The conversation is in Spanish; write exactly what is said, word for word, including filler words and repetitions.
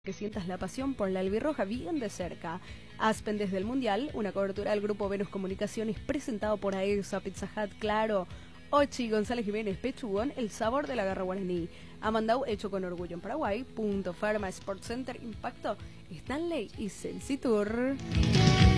Que sientas la pasión por la albirroja bien de cerca. Aspen desde el Mundial, una cobertura del grupo Venus Comunicaciones presentado por AESA, Pizza Hut, Claro, Ochi, González Jiménez, Pechugón, el sabor de la garra guaraní. Amandau, hecho con orgullo en Paraguay, Punto Pharma, Sports Center, Impacto, Stanley y Celsi Tour.